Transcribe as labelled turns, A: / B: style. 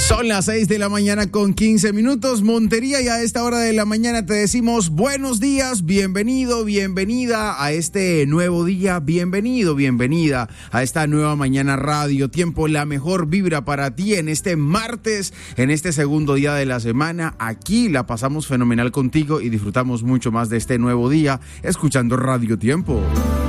A: Son las 6 de la mañana con 15 minutos, Montería, y a esta hora de la mañana te decimos buenos días, bienvenido, bienvenida a este nuevo día, bienvenido, bienvenida a esta nueva mañana Radio Tiempo, la mejor vibra para ti en este martes, en este segundo día de la semana. Aquí la pasamos fenomenal contigo y disfrutamos mucho más de este nuevo día escuchando Radio Tiempo.